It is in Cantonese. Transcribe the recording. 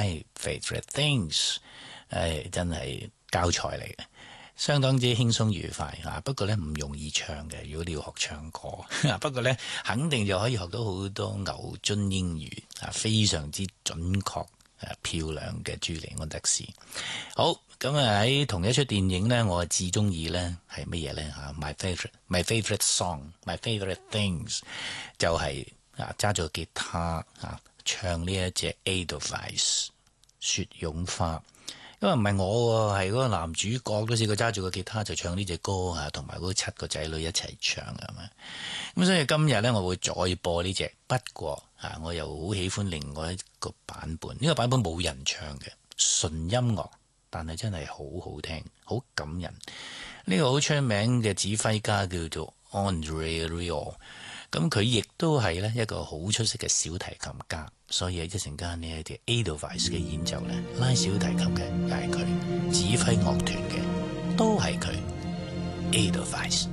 My Favorite Things， 真係教材嚟嘅，相當之輕鬆愉快啊！不過呢唔容易唱嘅，如果你要學唱歌，不過呢肯定就可以學到好多牛津英語啊，非常之準確漂亮嘅朱莉安德斯。好，咁喺同一出電影呢，我至中意呢係乜嘢呢？My favorite song，My favorite things 就係揸住吉他唱呢一隻 Edelweiss 雪絨花。因為唔係我喎，係嗰個男主角都試過揸住個吉他就唱呢隻歌同埋嗰7個仔女一齊唱係咪？咁所以今日呢，我會再播呢隻，不過我又好喜歡另外一個版本，呢個版本冇人唱嘅，純音樂，但係真係好好聽，好感人。呢個好出名嘅指揮家叫做 André Rieu， 咁佢亦都係呢一個好出色嘅小提琴家。所以一陣間呢一啲 Edelweiss 嘅演奏咧，拉小提琴嘅又係佢，指揮樂團嘅都係佢 Edelweiss。